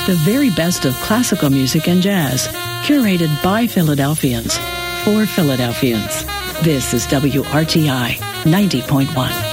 The very best of classical music and jazz, curated by Philadelphians, for Philadelphians. This is WRTI 90.1.